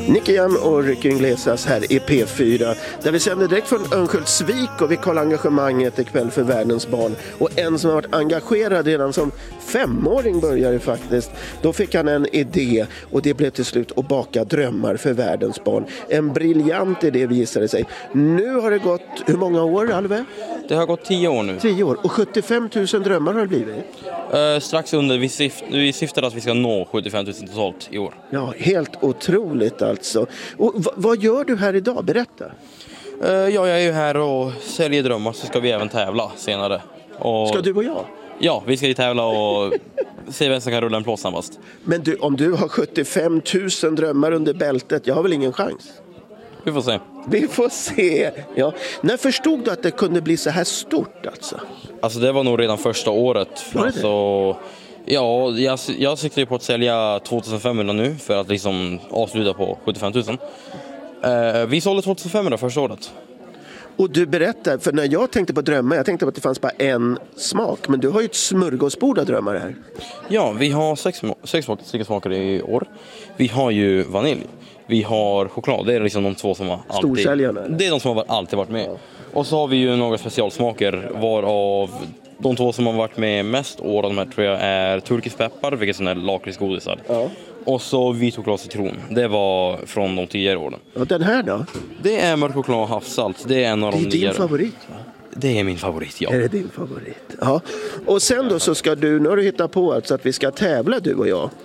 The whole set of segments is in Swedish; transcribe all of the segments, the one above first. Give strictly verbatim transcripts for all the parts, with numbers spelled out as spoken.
Nicky Jam och Ricky Iglesias här i P fyra där vi sänder direkt från Örnsköldsvik och vi kollar engagemanget ikväll för världens barn. Och en som har varit engagerad redan som femåring började faktiskt. Då fick han en idé och det blev till slut att baka drömmar för världens barn. En briljant idé visade sig. Nu har det gått, hur många år Alve? Det har gått tio år nu. Tio år och sjuttiofem tusen drömmar har det blivit. Uh, strax under, vi, syft, vi syftar att vi ska nå sjuttiofem tusen totalt i år. Ja, helt otroligt alltså. Och v- vad gör du här idag? Berätta. Uh, ja, jag är ju här och säljer drömmar, så ska vi även tävla senare. Och, ska du och jag? Ja, vi ska ju tävla och se vem som kan rulla en plåt snabbast. Men du, om du har sjuttiofem tusen drömmar under bältet, jag har väl ingen chans? Vi får se. Vi får se. Ja. När förstod du att det kunde bli så här stort alltså? Alltså det var nog redan första året. Var det alltså, ja, jag, jag siktade på att sälja tvåtusenfemhundra nu för att liksom avsluta på sjuttiofem tusen. Uh, vi sålde tvåtusenfemhundra första året. Och du berättar, för när jag tänkte på drömmar, jag tänkte på att det fanns bara en smak. Men du har ju ett smörgåsbord av drömmar här. Ja, vi har sex, sex stycken smaker i år. Vi har ju vanilj. Vi har choklad, det är liksom de två som har alltid... Storsäljarna? Det är de som har alltid varit med. Ja. Och så har vi ju några specialsmaker, varav de två som har varit med mest år av de här tror jag är turkisk peppar, vilket är sån här lakritsgodisar. Ja. Och så vit choklad citron. Det var från de tidigare åren. Och den här då? Det är mörk choklad och havssalt. Det är en av de nyare. Det är din nyare. favorit va? Det är min favorit, ja. Är det din favorit? Ja. Och sen då så ska du, nu har du hittat på alltså att vi ska tävla du och jag.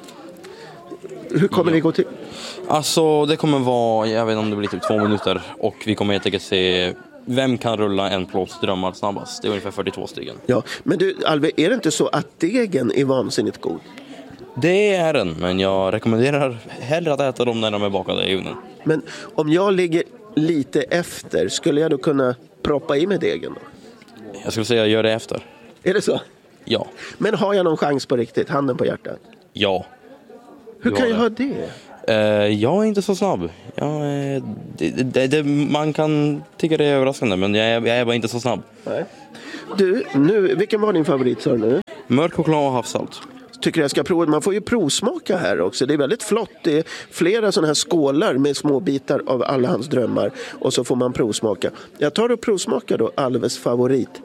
Hur kommer ja. det gå till? Alltså det kommer vara, jag vet inte om det blir typ två minuter. Och vi kommer helt enkelt se vem kan rulla en plåts drömmar snabbast. Det är ugefär fyrtiotvå stycken. Ja, men du Alve, är det inte så att degen är vansinnigt god? Det är den, men jag rekommenderar hellre att äta dem när de är bakade i ugnen. Men om jag ligger lite efter, skulle jag då kunna proppa i med degen då? Jag skulle säga gör det efter. Är det så? Ja. Men har jag någon chans på riktigt? Handen på hjärtat? Ja. Hur kan jag ha det? Uh, jag är inte så snabb. Jag, uh, det, det, det, man kan tycka det är överraskande, men jag är, jag är bara inte så snabb. Nej. Du, nu, vilken var din favorit sa du nu? Mörk choklad och havssalt. Tycker jag ska prova. Man får ju provsmaka här också. Det är väldigt flott. Det är flera sådana här skålar med små bitar av alla hans drömmar. Och så får man provsmaka. Jag tar och provsmakar då Alves favorit.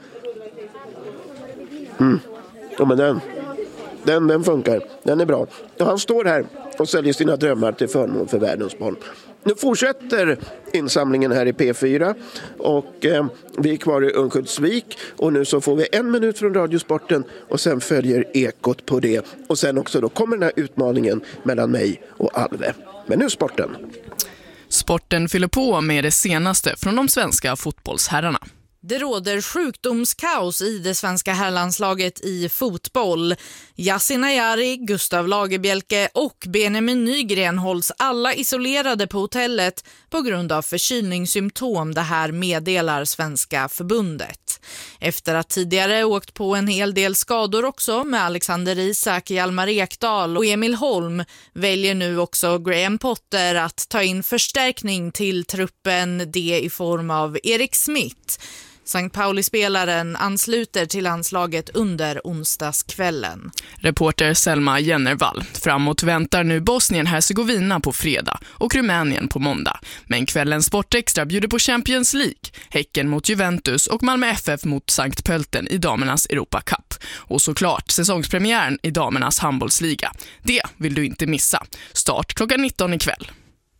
Mm. Ja, men den, den, den funkar. Den är bra. Och han står här och säljer sina drömmar till förmån för världens barn. Nu fortsätter insamlingen här i P fyra och eh, vi är kvar i Örnsköldsvik och nu så får vi en minut från Radiosporten och sen följer ekot på det och sen också då kommer den här utmaningen mellan mig och Alve. Men nu sporten. Sporten fyller på med det senaste från de svenska fotbollsherrarna. Det råder sjukdomskaos i det svenska herrlandslaget i fotboll. Yasin Ayari, Gustav Lagerbielke och Benjamin Nygren hålls alla isolerade på hotellet på grund av förkylningssymptom, det här meddelar Svenska förbundet. Efter att tidigare åkt på en hel del skador också med Alexander Isak, Hjalmar Ekdal och Emil Holm väljer nu också Graham Potter att ta in förstärkning till truppen, det i form av Erik Smith. Sankt Pauli-spelaren ansluter till landslaget under onsdagskvällen. Reporter Selma Jennervall. Framåt väntar nu Bosnien-Hercegovina på fredag och Rumänien på måndag. Men kvällens Sportextra bjuder på Champions League, Häcken mot Juventus och Malmö F F mot Sankt Pölten i damernas Europa Cup. Och såklart säsongspremiären i damernas handbollsliga. Det vill du inte missa. Start klockan nitton ikväll.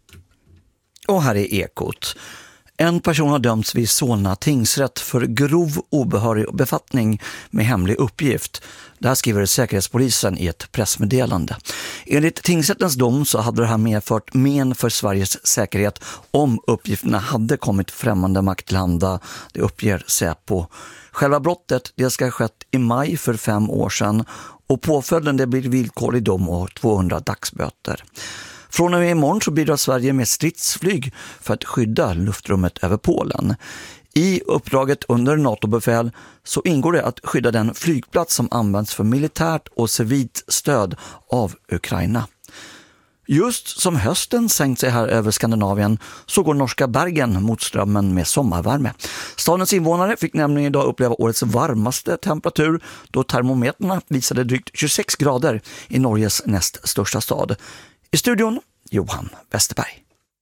Och här är ekot. En person har dömts vid Solna tingsrätt för grov obehörig befattning med hemlig uppgift. Det här skriver Säkerhetspolisen i ett pressmeddelande. Enligt tingsrättens dom så hade det här medfört men för Sveriges säkerhet om uppgifterna hade kommit främmande makt till handa. Det uppger Säpo. Själva brottet det ska ha skett i maj för fem år sedan och påföljden det blir villkorlig dom och tvåhundra dagsböter. Från och med imorgon så bidrar Sverige med stridsflyg för att skydda luftrummet över Polen. I uppdraget under NATO-befäl så ingår det att skydda den flygplats som används för militärt och civilt stöd av Ukraina. Just som hösten sänkt sig här över Skandinavien så går norska Bergen mot strömmen med sommarvärme. Stadens invånare fick nämligen idag uppleva årets varmaste temperatur då termometerna visade drygt tjugosex grader i Norges näst största stad. I studion Johan Westerberg.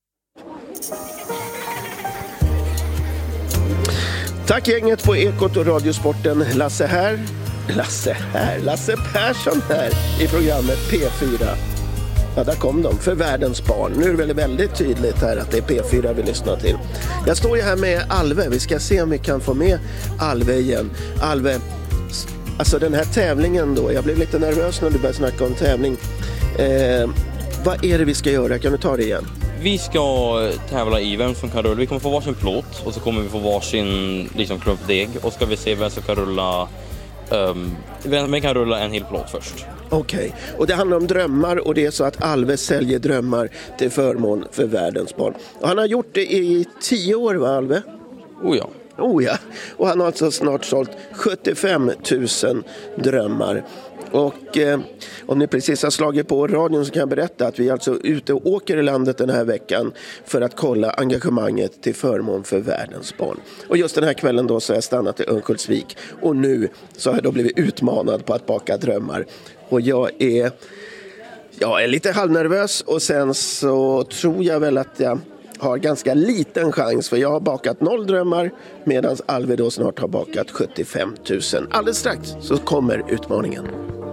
Tack gänget på Ekot och Radiosporten. Lasse här. Lasse här. Lasse Persson här i programmet P fyra. Ja, där kom de. För världens barn. Nu är det väl väldigt tydligt här att det är P fyra vi lyssnar till. Jag står ju här med Alve. Vi ska se om vi kan få med Alve igen. Alve, alltså den här tävlingen då. Jag blev lite nervös när du började snacka om tävling. Eh, vad är det vi ska göra? Kan du ta det igen? Vi ska tävla i vem som kan rulla. Vi kommer få varsin plåt och så kommer vi få varsin liksom, klumpdeg. Och ska vi se vem som kan rulla... Um, vem kan rulla en hel plåt först. Okej, okay. Och det handlar om drömmar och det är så att Alve säljer drömmar till förmån för världens barn. Och han har gjort det i tio år, va Alve? Oh ja. Oh ja, och han har alltså snart sålt sjuttiofem tusen drömmar. Och eh, om ni precis har slagit på radion så kan jag berätta att vi är alltså ute och åker i landet den här veckan för att kolla engagemanget till förmån för världens barn. Och just den här kvällen då så har jag stannat i Örnsköldsvik och nu så har jag då blivit utmanad på att baka drömmar. Och jag är, jag är lite halvnervös och sen så tror jag väl att jag har ganska liten chans för jag har bakat noll drömmar medan Alve då snart har bakat sjuttiofem tusen. Alldeles strax så kommer utmaningen.